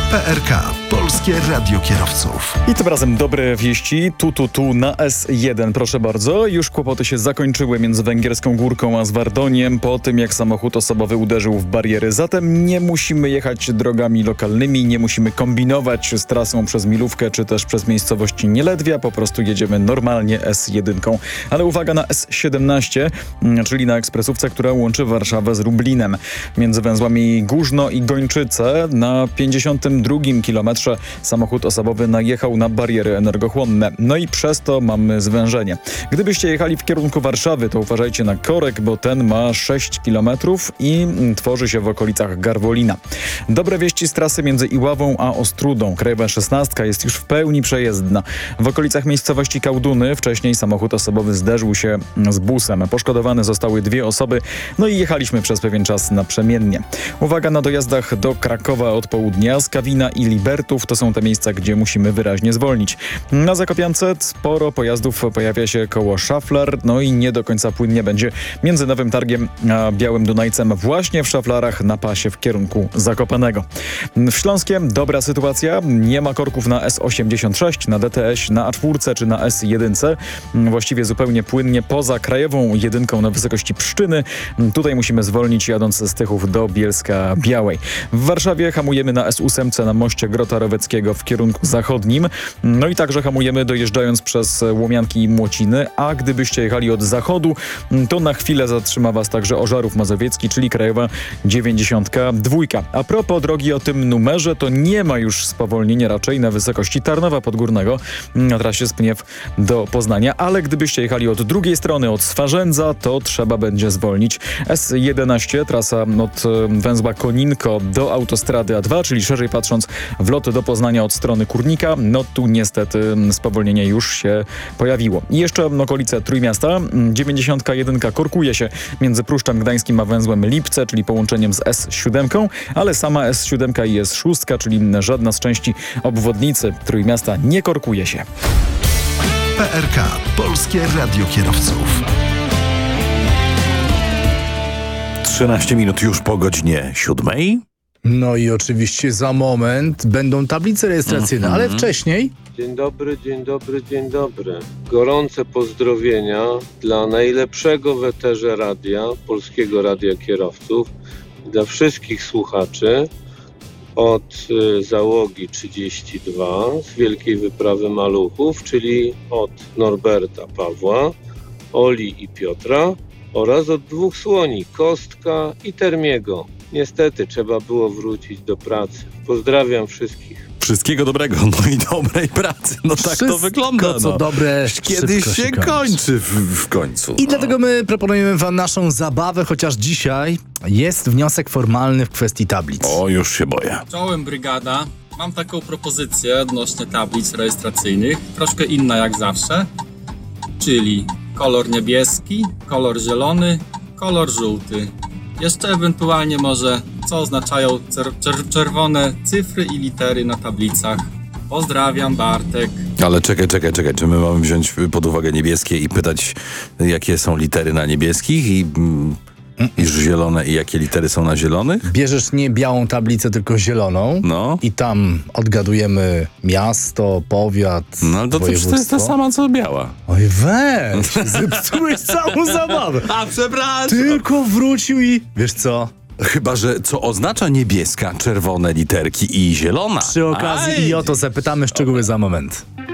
PRK, Polskie Radio Kierowców. I tym razem dobre wieści. Tu na S1, proszę bardzo. Już kłopoty się zakończyły między Węgierską Górką a Zwardoniem po tym, jak samochód osobowy uderzył w bariery. Zatem nie musimy jechać drogami lokalnymi, nie musimy kombinować z trasą przez Milówkę czy też przez miejscowość Nieledwia. Po prostu jedziemy normalnie S1. Ale uwaga na S17, czyli na ekspresówce, która łączy Warszawę z Lublinem. Między węzłami Górzno i Gończyce na 52 kilometrze samochód osobowy najechał na bariery energochłonne. No i przez to mamy zwężenie. Gdybyście jechali w kierunku Warszawy, to uważajcie na korek, bo ten ma 6 kilometrów i tworzy się w okolicach Garwolina. Dobre wieści z trasy między Iławą a Ostrudą. Krajowa 16 jest już w pełni przejezdna. W okolicach miejscowości Kałduny wcześniej samochód osobowy zderzył się z busem. Poszkodowane zostały 2 osoby, no i jechaliśmy przez pewien czas naprzemiennie. Uwaga na dojazdach do Krakowa od południa, Skawina i Libertów to są te miejsca, gdzie musimy wyraźnie zwolnić. Na Zakopiance sporo pojazdów pojawia się koło Szaflar, no i nie do końca płynnie będzie między Nowym Targiem a Białym Dunajcem właśnie w Szaflarach na pasie w kierunku Zakopanego. W Śląskiem dobra sytuacja, nie ma korków na S86, na DTS, na A4 czy na S1. Właściwie zupełnie płynnie poza krajową jedynką na wysokości Pszczyny. Tutaj musimy zwolnić jadąc z Tychów do Bielska Białej. W Warszawie hamujemy na S8 na moście Grota Roweckiego w kierunku zachodnim. No i także hamujemy dojeżdżając przez Łomianki i Młociny, a gdybyście jechali od zachodu, to na chwilę zatrzyma was także Ożarów Mazowiecki, czyli krajowa 92. A propos drogi o tym numerze, to nie ma już spowolnienia raczej na wysokości Tarnowa Podgórnego na trasie Spniew do Poznania, ale gdybyście jechali od drugiej strony, od Swarzędza, to trzeba będzie zwolnić. S11, trasa od węzła Koninko do autostrady A2, czyli szerzej patrząc w lot do Poznania od strony Kurnika, no tu niestety spowolnienie już się pojawiło. I jeszcze okolice Trójmiasta. 91 korkuje się między Pruszczem Gdańskim a węzłem Lipce, czyli połączeniem z S7, ale sama S7 i S6, czyli żadna z części obwodnicy Trójmiasta nie korkuje się. PRK, Polskie Radio Kierowców. 13 minut już po godzinie 7. No i oczywiście za moment będą tablice rejestracyjne, ale wcześniej... Dzień dobry, dzień dobry, dzień dobry. Gorące pozdrowienia dla najlepszego w eterze radia, Polskiego Radia Kierowców, dla wszystkich słuchaczy od załogi 32 z Wielkiej Wyprawy Maluchów, czyli od Norberta Pawła, Oli i Piotra oraz od 2 słoni, Kostka i Termiego. Niestety trzeba było wrócić do pracy. Pozdrawiam wszystkich. Wszystkiego dobrego, no i dobrej pracy. No tak Wszystko, to wygląda. co dobre, Kiedyś szybko się kończy w końcu. I dlatego my proponujemy wam naszą zabawę, chociaż dzisiaj jest wniosek formalny w kwestii tablic. O, już się boję. Czołem brygada. Mam taką propozycję odnośnie tablic rejestracyjnych. Troszkę inna jak zawsze. Czyli kolor niebieski, kolor zielony, kolor żółty. Jeszcze ewentualnie może co oznaczają czerwone cyfry i litery na tablicach. Pozdrawiam, Bartek. Ale czekaj, czy my mamy wziąć pod uwagę niebieskie i pytać, jakie są litery na niebieskich i zielone i jakie litery są na zielonych? Bierzesz nie białą tablicę, tylko zieloną i tam odgadujemy miasto, powiat, no ale to województwo. To jest ta sama co biała. Oj weź, zepsułeś całą zabawę. A przepraszam. Tylko wrócił i wiesz co? Chyba, że co oznacza niebieska, czerwone literki i zielona. Przy okazji i o to zapytamy szczegóły za moment.